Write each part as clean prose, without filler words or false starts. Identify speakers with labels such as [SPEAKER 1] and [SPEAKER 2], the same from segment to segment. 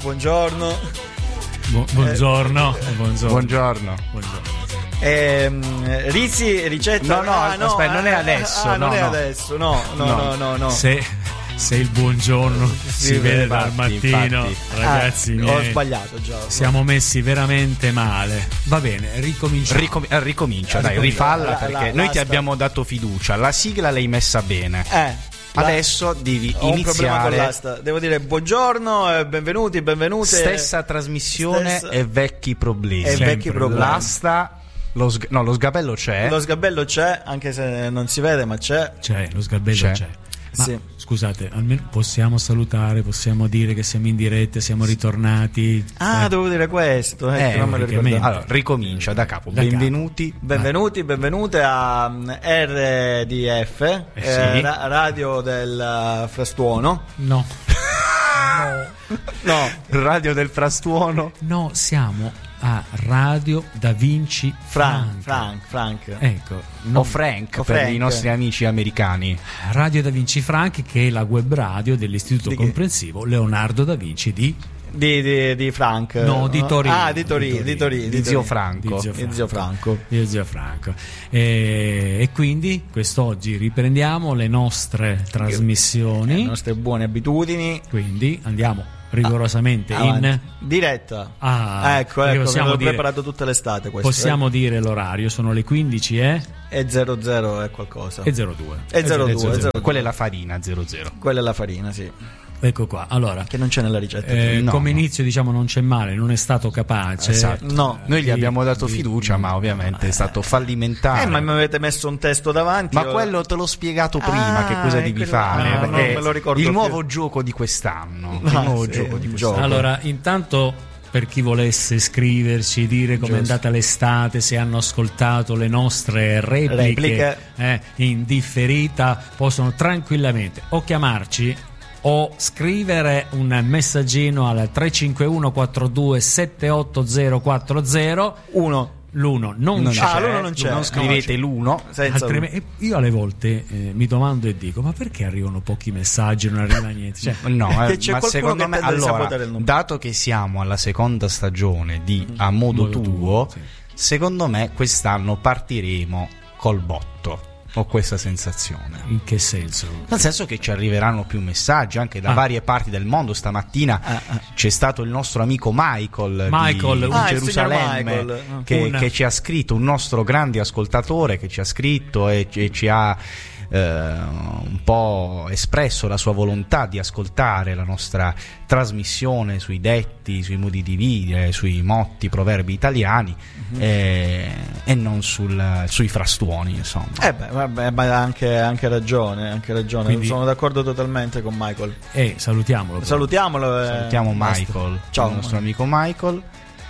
[SPEAKER 1] buongiorno.
[SPEAKER 2] Buongiorno.
[SPEAKER 1] Rizzi, ricetta.
[SPEAKER 3] No, aspetta, non è adesso.
[SPEAKER 1] Non è adesso. No.
[SPEAKER 2] Se il buongiorno si vede dal mattino, ragazzi miei,
[SPEAKER 1] ho sbagliato già.
[SPEAKER 2] Siamo messi veramente male. Va bene,
[SPEAKER 3] ricomincia, dai, rifalla perché noi ti abbiamo dato fiducia. La sigla l'hai messa bene. Adesso devi
[SPEAKER 1] ho
[SPEAKER 3] iniziare.
[SPEAKER 1] Un con l'asta. Devo dire buongiorno, benvenute.
[SPEAKER 3] Stessa trasmissione e vecchi problemi. L'asta. Lo sgabello c'è.
[SPEAKER 1] Lo sgabello c'è, anche se non si vede, ma c'è.
[SPEAKER 2] Lo sgabello c'è. Ma, sì. Scusate, almeno possiamo salutare, possiamo dire che siamo in diretta, siamo ritornati.
[SPEAKER 1] Devo dire questo. Non me lo ricordavo.
[SPEAKER 3] Allora, ricomincia da capo. Benvenuti a RDF,
[SPEAKER 1] Radio del Frastuono.
[SPEAKER 2] No.
[SPEAKER 3] Radio del Frastuono.
[SPEAKER 2] No, siamo a Radio Da Vinci Frank.
[SPEAKER 3] Ecco, o Frank per i nostri amici americani.
[SPEAKER 2] Radio Da Vinci Frank, che è la web radio dell'Istituto Comprensivo Leonardo da Vinci di
[SPEAKER 1] Frank.
[SPEAKER 2] No, di Torino.
[SPEAKER 1] Di
[SPEAKER 3] Zio Franco.
[SPEAKER 2] E quindi quest'oggi riprendiamo le nostre trasmissioni,
[SPEAKER 1] le nostre buone abitudini.
[SPEAKER 2] Quindi andiamo rigorosamente in
[SPEAKER 1] diretta. Ecco, l'ho preparato tutta l'estate questo.
[SPEAKER 2] Possiamo dire l'orario, sono le 15 e
[SPEAKER 1] 00 e qualcosa.
[SPEAKER 2] E 02.
[SPEAKER 3] Quella è la farina, 00.
[SPEAKER 1] Quella è la farina, sì.
[SPEAKER 2] Ecco qua, allora,
[SPEAKER 1] che non c'è nella ricetta.
[SPEAKER 2] Come inizio, diciamo, non c'è male, non è stato capace.
[SPEAKER 3] Esatto.
[SPEAKER 1] No,
[SPEAKER 3] noi gli abbiamo dato fiducia, ma ovviamente è stato fallimentare.
[SPEAKER 1] Ma mi avete messo un testo davanti.
[SPEAKER 3] Ma quello te l'ho spiegato prima che cosa devi fare.
[SPEAKER 1] Non me lo ricordo
[SPEAKER 3] il
[SPEAKER 1] più.
[SPEAKER 3] Nuovo gioco di quest'anno.
[SPEAKER 2] Allora, intanto, per chi volesse scriverci, dire com'è andata l'estate, se hanno ascoltato le nostre repliche. In differita, possono tranquillamente o chiamarci o scrivere un messaggino al 351 42 78040. L'uno non c'è.
[SPEAKER 1] L'uno non c'è.
[SPEAKER 3] Non scrivete l'uno.
[SPEAKER 2] Io alle volte mi domando e dico: ma perché arrivano pochi messaggi, non arriva niente?
[SPEAKER 3] Ma secondo me, allora, dato che siamo alla seconda stagione di A Modo Tuo, secondo me quest'anno partiremo col botto. Ho questa sensazione.
[SPEAKER 2] In che senso?
[SPEAKER 3] Nel senso che ci arriveranno più messaggi anche da varie parti del mondo. Stamattina c'è stato il nostro amico Michael di Gerusalemme che ci ha scritto, un nostro grande ascoltatore che ci ha scritto e ci ha un po' espresso la sua volontà di ascoltare la nostra trasmissione sui detti, sui modi di vivere, sui motti, proverbi italiani e non sui frastuoni, insomma.
[SPEAKER 1] Ma anche ragione. Quindi, sono d'accordo totalmente con Michael.
[SPEAKER 2] Salutiamo
[SPEAKER 3] Michael. Ciao, il nostro amico Michael.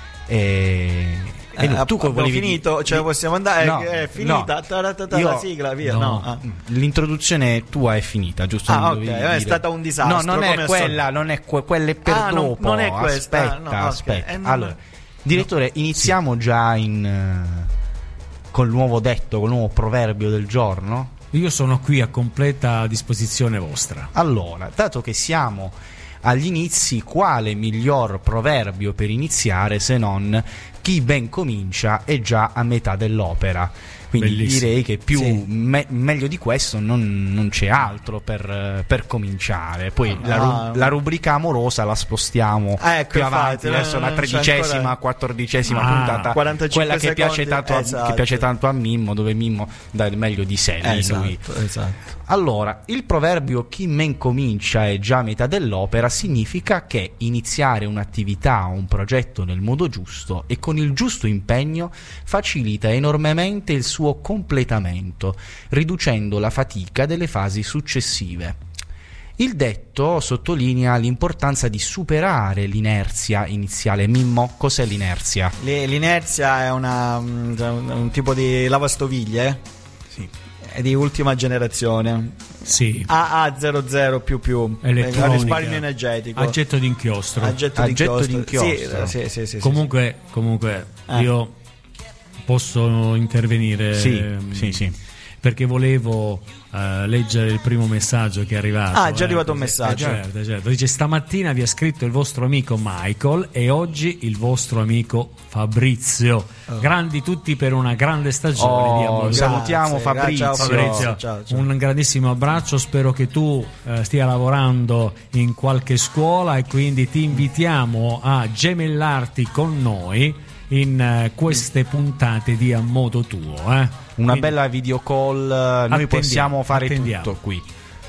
[SPEAKER 3] Tu
[SPEAKER 1] abbiamo finito, cioè possiamo andare? È finita la sigla, via.
[SPEAKER 3] L'introduzione tua è finita, giusto?
[SPEAKER 1] È stata un disastro.
[SPEAKER 3] No, non è quella, quella è per dopo.
[SPEAKER 1] Non è questa.
[SPEAKER 3] Aspetta. Allora, direttore, iniziamo già col nuovo detto, col nuovo proverbio del giorno.
[SPEAKER 2] Io sono qui a completa disposizione vostra.
[SPEAKER 3] Allora, dato che siamo agli inizi, quale miglior proverbio per iniziare se non chi ben comincia è già a metà dell'opera? Quindi bellissimo. Direi che meglio di questo non c'è altro per cominciare. Poi la rubrica amorosa la spostiamo più avanti, verso la 13ª, 14ª puntata, quella che piace tanto a Mimmo, dove Mimmo dà il meglio di sé.
[SPEAKER 1] Esatto.
[SPEAKER 3] Allora, il proverbio chi men comincia è già a metà dell'opera significa che iniziare un'attività o un progetto nel modo giusto e con il giusto impegno facilita enormemente il suo completamento, riducendo la fatica delle fasi successive. Il detto sottolinea l'importanza di superare l'inerzia iniziale. Mimmo, cos'è l'inerzia?
[SPEAKER 1] L'inerzia è un tipo di lavastoviglie. Sì. È di ultima generazione.
[SPEAKER 2] Sì.
[SPEAKER 1] AA00++. Risparmio energetico.
[SPEAKER 2] Aggetto d'inchiostro.
[SPEAKER 3] Aggetto d'inchiostro.
[SPEAKER 1] Sì.
[SPEAKER 2] Comunque io posso intervenire.
[SPEAKER 3] Sì.
[SPEAKER 2] perché volevo leggere il primo messaggio che è arrivato.
[SPEAKER 1] È già arrivato un messaggio.
[SPEAKER 2] Certo. Dice: stamattina vi ha scritto il vostro amico Michael e oggi il vostro amico Fabrizio. Grandi tutti per una grande stagione di amore.
[SPEAKER 3] Salutiamo Fabrizio.
[SPEAKER 2] Ciao. Un grandissimo abbraccio, spero che tu stia lavorando in qualche scuola e quindi ti invitiamo a gemellarti con noi in queste puntate di A Modo Tuo.
[SPEAKER 3] Una bella video call, noi possiamo fare tutto qui.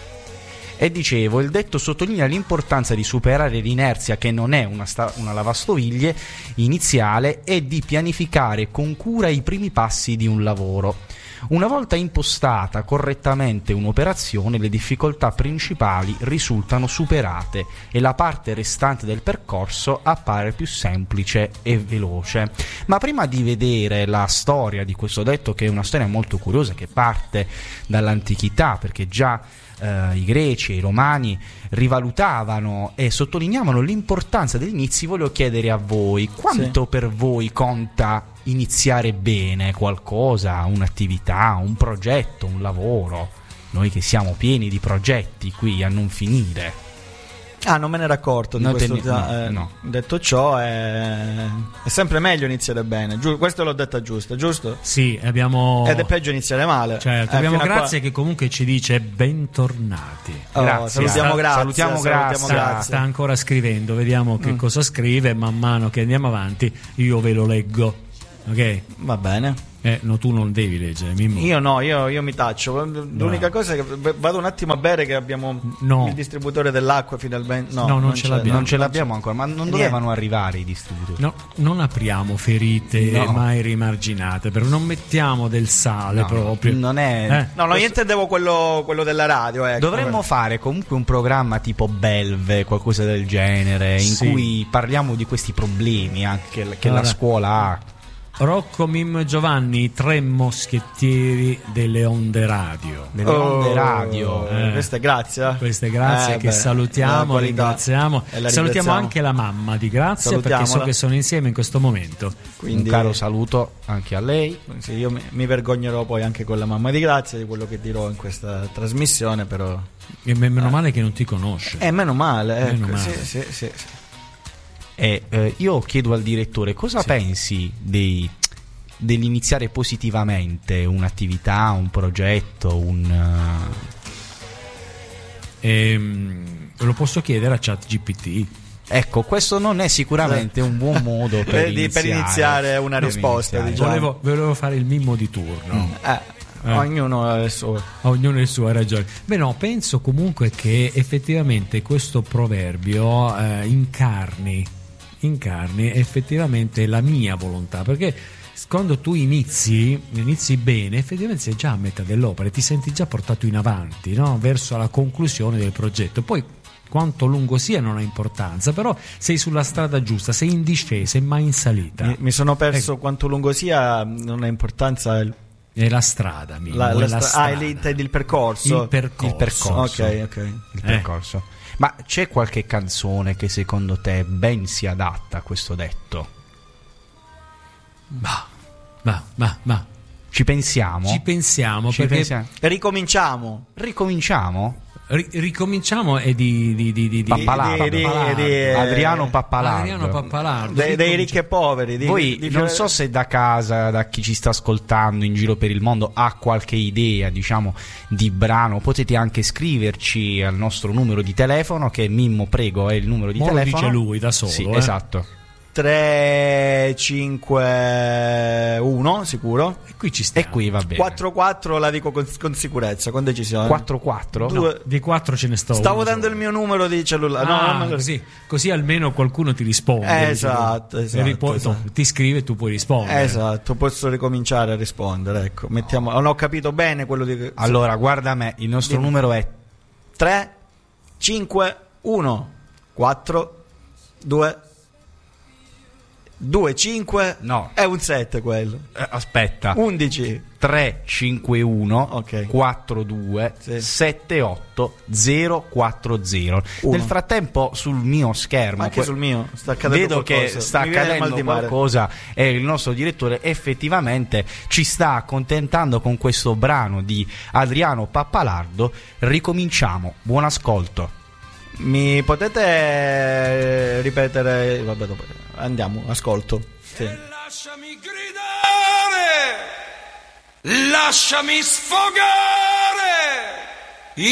[SPEAKER 3] E dicevo, il detto sottolinea l'importanza di superare l'inerzia, che non è una lavastoviglie iniziale, e di pianificare con cura i primi passi di un lavoro. Una volta impostata correttamente un'operazione, le difficoltà principali risultano superate e la parte restante del percorso appare più semplice e veloce. Ma prima di vedere la storia di questo detto, che è una storia molto curiosa, che parte dall'antichità, perché già i greci e i romani rivalutavano e sottolineavano l'importanza degli inizi, voglio chiedere a voi quanto per voi conta iniziare bene qualcosa, un'attività, un progetto, un lavoro, noi che siamo pieni di progetti qui a non finire.
[SPEAKER 1] Non me ne ero accorto di questo. No. Detto ciò, è sempre meglio iniziare bene. Questo l'ho detta giusto?
[SPEAKER 2] Sì, abbiamo.
[SPEAKER 1] Ed è peggio iniziare male.
[SPEAKER 2] Certo, abbiamo Grazia che comunque ci dice bentornati.
[SPEAKER 1] Grazie. Salutiamo Grazia.
[SPEAKER 2] Sta ancora scrivendo, vediamo che cosa scrive. Man mano che andiamo avanti, io ve lo leggo. Ok?
[SPEAKER 1] Va bene.
[SPEAKER 2] No, tu non devi leggere, Mimmo.
[SPEAKER 1] Io no, io mi taccio. L'unica cosa è che vado un attimo a bere, che abbiamo il distributore dell'acqua finalmente. No,
[SPEAKER 3] non ce l'abbiamo ancora, ma non dovevano arrivare i distributori.
[SPEAKER 2] No, non apriamo ferite mai rimarginate, però non mettiamo del sale proprio.
[SPEAKER 3] Non è.
[SPEAKER 1] No, io intendevo quello della radio. Ecco.
[SPEAKER 3] Dovremmo fare comunque un programma tipo Belve, qualcosa del genere, in cui parliamo di questi problemi anche che la scuola ha.
[SPEAKER 2] Rocco Mim Giovanni, 3 moschettieri delle onde radio.
[SPEAKER 1] Questa è Grazia.
[SPEAKER 2] Che salutiamo, ringraziamo. Salutiamo anche la mamma di Grazia, perché so che sono insieme in questo momento.
[SPEAKER 3] Quindi, un caro saluto anche a lei.
[SPEAKER 1] Sì, io mi vergognerò poi anche con la mamma di Grazia di quello che dirò in questa trasmissione, però.
[SPEAKER 2] E meno male che non ti conosce.
[SPEAKER 1] Meno male. Sì.
[SPEAKER 3] E io chiedo al direttore cosa pensi dell'iniziare positivamente un'attività, un progetto,
[SPEAKER 2] lo posso chiedere a ChatGPT.
[SPEAKER 3] Ecco, questo non è sicuramente un buon modo per iniziare
[SPEAKER 1] una risposta.
[SPEAKER 2] Diciamo. Volevo fare il Mimmo di turno.
[SPEAKER 1] Ognuno ha il suo.
[SPEAKER 2] Ognuno ha il suo, hai ragione. Penso comunque che effettivamente questo proverbio incarni effettivamente la mia volontà, perché quando tu inizi bene, effettivamente sei già a metà dell'opera e ti senti già portato in avanti, no? Verso la conclusione del progetto. Poi quanto lungo sia non ha importanza, però sei sulla strada giusta, sei in discesa e mai in salita.
[SPEAKER 1] Mi sono perso quanto lungo sia, non ha importanza.
[SPEAKER 2] È la strada,
[SPEAKER 1] il percorso.
[SPEAKER 2] Il percorso.
[SPEAKER 1] Ok.
[SPEAKER 3] Il percorso. Ma c'è qualche canzone che secondo te ben si adatta a questo detto?
[SPEAKER 2] Ma.
[SPEAKER 3] Ci pensiamo?
[SPEAKER 2] Perché
[SPEAKER 1] ricominciamo.
[SPEAKER 2] Ricominciamo e di
[SPEAKER 3] Adriano Pappalardo.
[SPEAKER 1] Dei ricchi e poveri.
[SPEAKER 3] Voi non so se da casa, da chi ci sta ascoltando in giro per il mondo, ha qualche idea, diciamo, di brano. Potete anche scriverci al nostro numero di telefono, che Mimmo, prego, è il numero di telefono.
[SPEAKER 2] Lo dice lui da solo.
[SPEAKER 3] Sì, esatto.
[SPEAKER 1] 351 sicuro.
[SPEAKER 2] E qui ci stiamo.
[SPEAKER 3] E qui va bene.
[SPEAKER 1] 44 la dico con sicurezza, con decisione.
[SPEAKER 3] 44?
[SPEAKER 2] No, di 4 ce ne sto.
[SPEAKER 1] Stavo dando il mio numero di cellulare.
[SPEAKER 2] Così almeno qualcuno ti risponde.
[SPEAKER 1] Esatto.
[SPEAKER 2] Ti scrive e tu puoi rispondere.
[SPEAKER 1] Esatto, posso ricominciare a rispondere. Ecco, mettiamo. Non ho capito bene quello di.
[SPEAKER 3] Allora, guarda me, il nostro numero è
[SPEAKER 1] 3 5 1 4 2 2-5
[SPEAKER 3] no,
[SPEAKER 1] è un 7 quello.
[SPEAKER 3] Aspetta.
[SPEAKER 1] 11
[SPEAKER 3] 351 42 78 040. Nel frattempo sul mio schermo,
[SPEAKER 1] anche sul mio, sta accadendo
[SPEAKER 3] vedo
[SPEAKER 1] qualcosa.
[SPEAKER 3] Che sta accadendo qualcosa e il nostro direttore effettivamente ci sta accontentando con questo brano di Adriano Pappalardo. Ricominciamo, buon ascolto.
[SPEAKER 1] Mi potete ripetere? Vabbè, dopo andiamo, ascolto. Sì.
[SPEAKER 4] Lasciami gridare, lasciami sfogare.